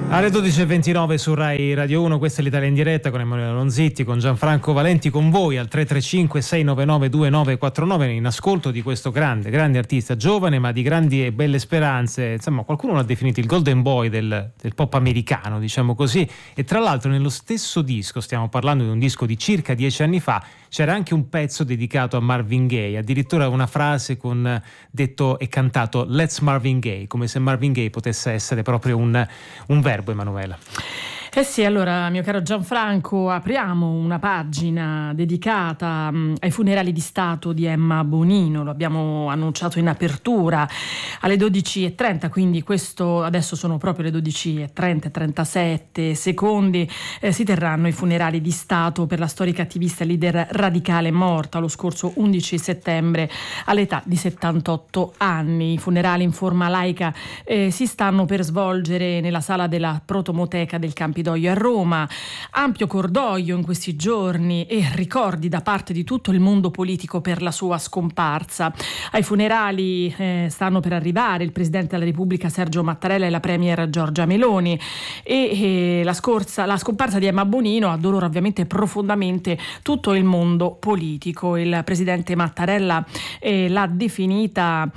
Alle 12.29 su Rai Radio 1, questa è l'Italia in diretta con Emanuele Lonzitti, con Gianfranco Valenti, con voi al 335 699 2949 in ascolto di questo grande artista, giovane ma di grandi e belle speranze. Insomma, qualcuno l'ha definito il golden boy del pop americano, diciamo così, e tra l'altro nello stesso disco, stiamo parlando di un disco di circa 10 anni fa, c'era anche un pezzo dedicato a Marvin Gaye, addirittura una frase con detto e cantato Let's Marvin Gaye, come se Marvin Gaye potesse essere proprio un verbo, Emanuela. Eh sì, allora mio caro Gianfranco, apriamo una pagina dedicata ai funerali di Stato di Emma Bonino, lo abbiamo annunciato in apertura alle 12.30, quindi questo adesso sono proprio le 12.30, 37 secondi, si terranno i funerali di Stato per la storica attivista e leader radicale morta lo scorso 11 settembre all'età di 78 anni. I funerali in forma laica si stanno per svolgere nella sala della Protomoteca del Campidoglio a Roma. Ampio cordoglio in questi giorni e ricordi da parte di tutto il mondo politico per la sua scomparsa. Ai funerali stanno per arrivare il Presidente della Repubblica Sergio Mattarella e la Premier Giorgia Meloni e la scomparsa di Emma Bonino addolora ovviamente profondamente tutto il mondo politico. Il Presidente Mattarella l'ha definita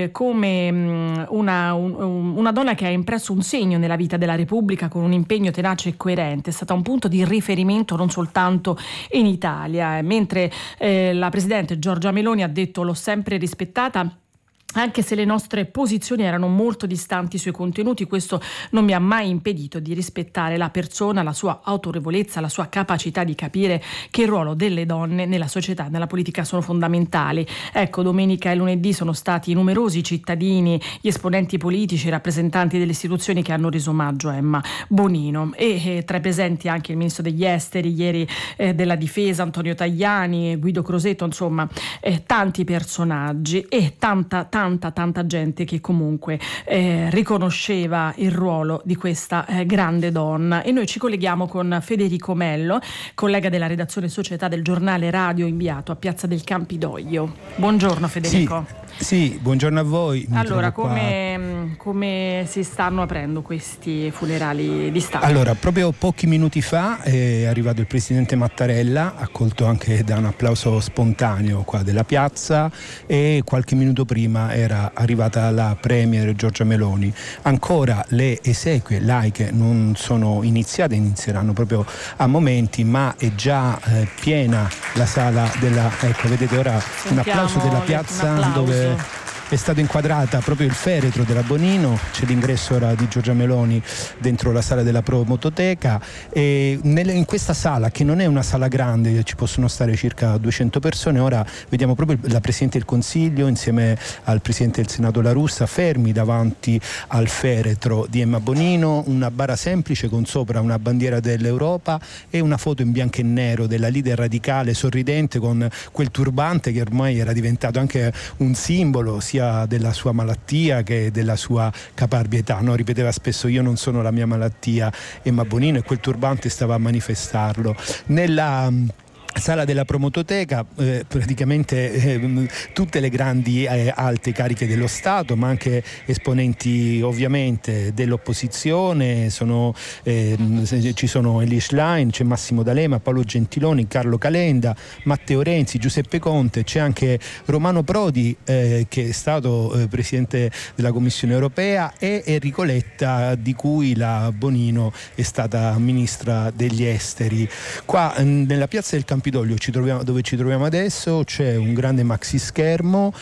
come una donna che ha impresso un segno nella vita della Repubblica con un impegno tenace e coerente, è stata un punto di riferimento non soltanto in Italia, mentre la Presidente Giorgia Meloni ha detto: l'ho sempre rispettata anche se le nostre posizioni erano molto distanti sui contenuti, questo non mi ha mai impedito di rispettare la persona, la sua autorevolezza, la sua capacità di capire che il ruolo delle donne nella società e nella politica sono fondamentali. Ecco, domenica e lunedì sono stati numerosi i cittadini, gli esponenti politici, i rappresentanti delle istituzioni che hanno reso omaggio a Emma Bonino e tra i presenti anche il Ministro degli Esteri, ieri della Difesa Antonio Tajani, Guido Crosetto, insomma tanti personaggi e tanta gente che comunque riconosceva il ruolo di questa grande donna. E noi ci colleghiamo con Federico Mello, collega della redazione Società del giornale radio inviato a Piazza del Campidoglio. Buongiorno Federico. Sì, buongiorno a voi. Allora, come si stanno aprendo questi funerali di Stato? Allora, proprio pochi minuti fa è arrivato il Presidente Mattarella, accolto anche da un applauso spontaneo qua della piazza, e qualche minuto prima era arrivata la Premier Giorgia Meloni. Ancora le esequie laiche non sono iniziate, inizieranno proprio a momenti, ma è già piena la sala della... Ecco, vedete ora un applauso della piazza dove è stata inquadrata proprio il feretro della Bonino, c'è l'ingresso ora di Giorgia Meloni dentro la sala della Promototeca e in questa sala, che non è una sala grande, ci possono stare circa 200 persone, ora vediamo proprio la Presidente del Consiglio insieme al Presidente del Senato La Russa fermi davanti al feretro di Emma Bonino, una bara semplice con sopra una bandiera dell'Europa e una foto in bianco e nero della leader radicale sorridente con quel turbante che ormai era diventato anche un simbolo sia della sua malattia che della sua caparbietà, no? Ripeteva spesso: io non sono la mia malattia, Emma Bonino, e quel turbante stava a manifestarlo. Nella sala della Promototeca praticamente tutte le grandi alte cariche dello Stato, ma anche esponenti ovviamente dell'opposizione, ci sono Elie Schlein, c'è Massimo D'Alema, Paolo Gentiloni, Carlo Calenda, Matteo Renzi, Giuseppe Conte, c'è anche Romano Prodi che è stato Presidente della Commissione Europea, e Enrico Letta, di cui la Bonino è stata Ministra degli Esteri. Qua nella piazza del Campidoglio dove ci troviamo adesso c'è un grande maxi schermo,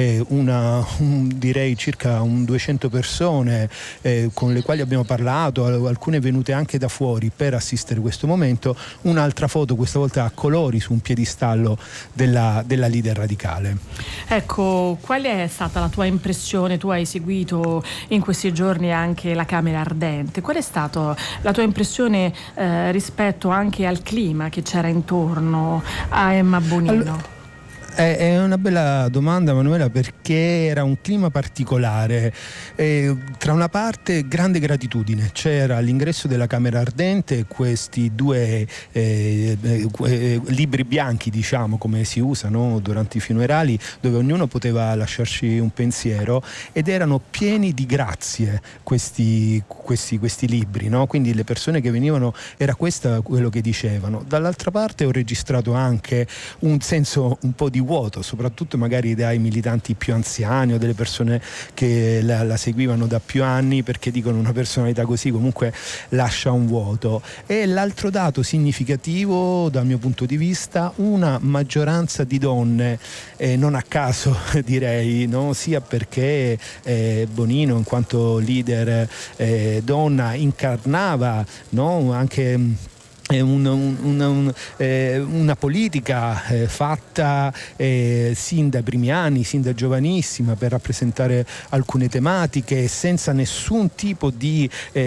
direi circa 200 persone con le quali abbiamo parlato, alcune venute anche da fuori per assistere a questo momento. Un'altra foto, questa volta a colori, su un piedistallo della leader radicale. Ecco, qual è stata la tua impressione? Tu hai seguito in questi giorni anche la Camera Ardente. Qual è stata la tua impressione rispetto anche al clima che c'era intorno a Emma Bonino? È una bella domanda, Manuela, perché era un clima particolare. Tra una parte grande gratitudine, c'era all'ingresso della Camera Ardente questi due libri bianchi, diciamo, come si usano durante i funerali, dove ognuno poteva lasciarci un pensiero, ed erano pieni di grazie questi libri, no? Quindi le persone che venivano, era questo quello che dicevano. Dall'altra parte ho registrato anche un senso un po' di vuoto, soprattutto magari dai militanti più anziani o delle persone che la seguivano da più anni, perché dicono una personalità così comunque lascia un vuoto. E l'altro dato significativo dal mio punto di vista, una maggioranza di donne, non a caso direi, no? Sia perché Bonino in quanto leader donna incarnava, no? Anche una politica fatta sin dai primi anni, sin da giovanissima, per rappresentare alcune tematiche senza nessun tipo di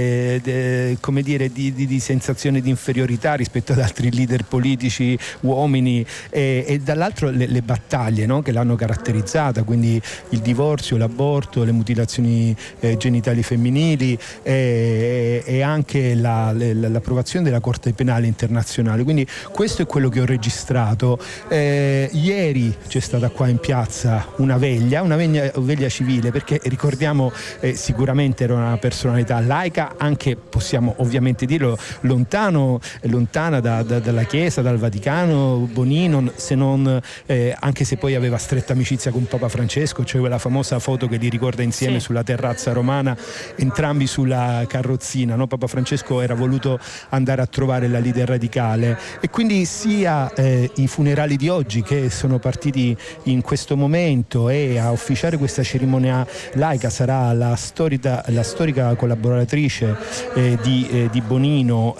sensazione di inferiorità rispetto ad altri leader politici uomini, e dall'altro le battaglie, no? Che l'hanno caratterizzata, quindi il divorzio, l'aborto, le mutilazioni genitali femminili, e anche l'approvazione della Corte Penale internazionale. Quindi questo è quello che ho registrato. Ieri c'è stata qua in piazza una veglia civile, perché ricordiamo sicuramente era una personalità laica, anche possiamo ovviamente dirlo lontana dalla Chiesa, dal Vaticano, Bonino, se non anche se poi aveva stretta amicizia con Papa Francesco, cioè quella famosa foto che li ricorda insieme sulla terrazza romana, entrambi sulla carrozzina, no? Papa Francesco era voluto andare a trovare la leader radicale, e quindi sia i funerali di oggi, che sono partiti in questo momento, e a officiare questa cerimonia laica sarà la storica collaboratrice di Bonino,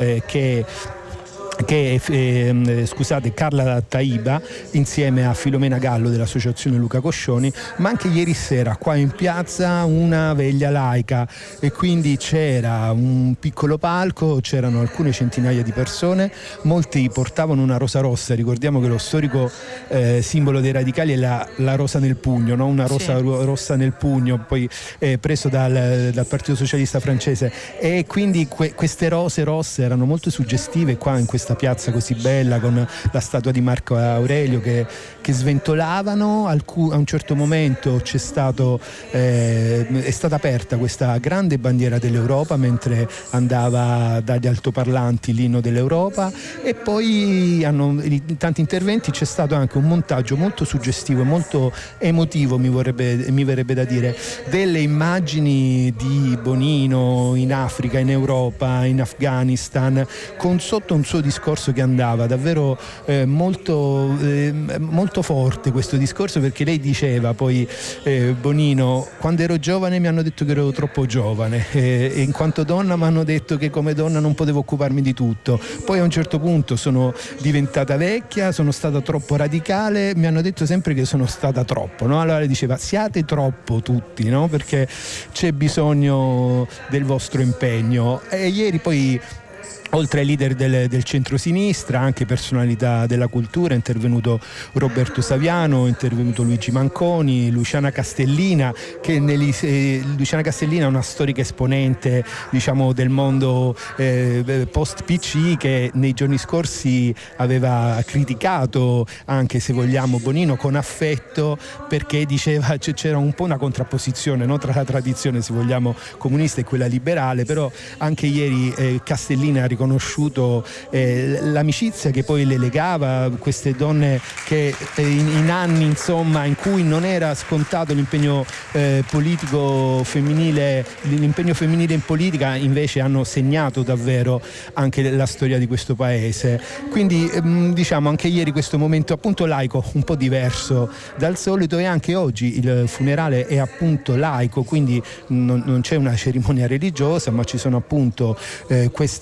scusate, Carla Taiba, insieme a Filomena Gallo dell'associazione Luca Coscioni, ma anche ieri sera qua in piazza una veglia laica, e quindi c'era un piccolo palco, c'erano alcune centinaia di persone, molti portavano una rosa rossa. Ricordiamo che lo storico simbolo dei radicali è la rosa nel pugno, no? Una rosa rossa nel pugno, poi preso dal Partito Socialista francese, e quindi queste rose rosse erano molto suggestive qua in questa piazza così bella, con la statua di Marco Aurelio che sventolavano. A un certo momento è stata aperta questa grande bandiera dell'Europa mentre andava dagli altoparlanti l'inno dell'Europa, e poi in tanti interventi c'è stato anche un montaggio molto suggestivo e molto emotivo, mi verrebbe da dire, delle immagini di Bonino in Africa, in Europa, in Afghanistan, con sotto un suo discorso che andava davvero molto forte, questo discorso, perché lei diceva poi, Bonino: quando ero giovane mi hanno detto che ero troppo giovane, e in quanto donna mi hanno detto che come donna non potevo occuparmi di tutto, poi a un certo punto sono diventata vecchia, sono stata troppo radicale, mi hanno detto sempre che sono stata troppo, no? Allora lei diceva: siate troppo tutti, no? Perché c'è bisogno del vostro impegno. E ieri poi, oltre ai leader del centro-sinistra, anche personalità della cultura, è intervenuto Roberto Saviano, è intervenuto Luigi Manconi, Luciana Castellina, Luciana Castellina è una storica esponente, diciamo, del mondo post-PC, che nei giorni scorsi aveva criticato, anche se vogliamo, Bonino con affetto, perché diceva c'era un po' una contrapposizione, no? Tra la tradizione, se vogliamo, comunista e quella liberale, però anche ieri Castellina ha riconosciuto l'amicizia che poi le legava, queste donne che in anni, insomma, in cui non era scontato l'impegno politico femminile, l'impegno femminile in politica, invece hanno segnato davvero anche la storia di questo paese. Quindi diciamo anche ieri questo momento appunto laico, un po' diverso dal solito, e anche oggi il funerale è appunto laico, quindi non c'è una cerimonia religiosa, ma ci sono appunto queste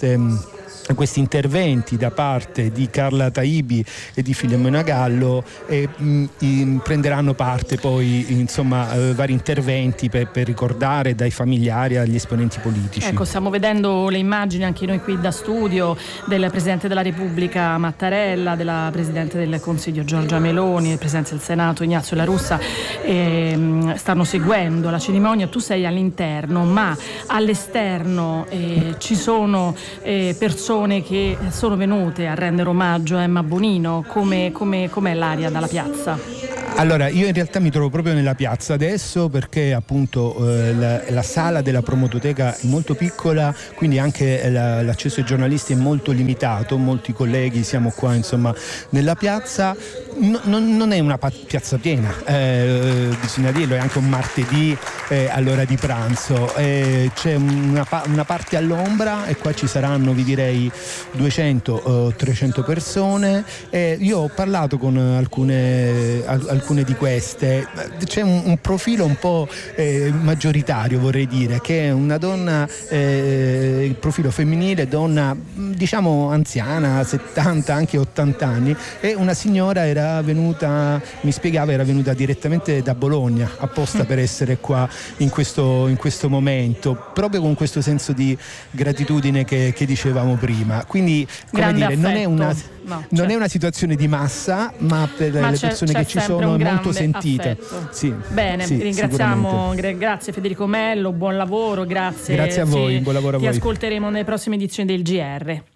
questi interventi da parte di Carla Taibi e di Filemona Gallo prenderanno parte poi vari interventi per ricordare dai familiari agli esponenti politici. Ecco, stiamo vedendo le immagini anche noi qui da studio del Presidente della Repubblica Mattarella, della Presidente del Consiglio Giorgia Meloni, del Presidente del Senato Ignazio La Russa, stanno seguendo la cerimonia. Tu sei all'interno, ma all'esterno ci sono persone che sono venute a rendere omaggio a Emma Bonino. Com'è l'aria dalla piazza? Allora, io in realtà mi trovo proprio nella piazza adesso, perché appunto la sala della Promototeca è molto piccola, quindi anche l'accesso ai giornalisti è molto limitato. Molti colleghi siamo qua nella piazza. Non è una piazza piena, bisogna dirlo, è anche un martedì all'ora di pranzo. C'è una parte all'ombra e qua ci saranno, vi direi, 200-300 persone. Io ho parlato con alcune di queste. C'è un profilo un po' maggioritario, vorrei dire, che è una donna, il profilo femminile, donna diciamo anziana, 70 anche 80 anni, e una signora era venuta direttamente da Bologna apposta per essere qua in questo momento, proprio con questo senso di gratitudine che dicevamo prima. Quindi, come dire, non è una situazione di massa, ma per le persone che ci sono è molto sentita. Sì, bene, sì, ringraziamo, grazie Federico Mello, buon lavoro, grazie. Grazie a voi, buon lavoro a voi. Ti ascolteremo nelle prossime edizioni del GR.